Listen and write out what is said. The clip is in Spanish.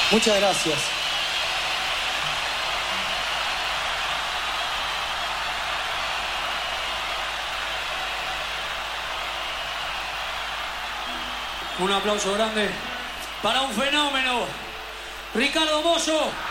Muchas gracias. Un aplauso grande para un fenómeno, Ricardo Mosso.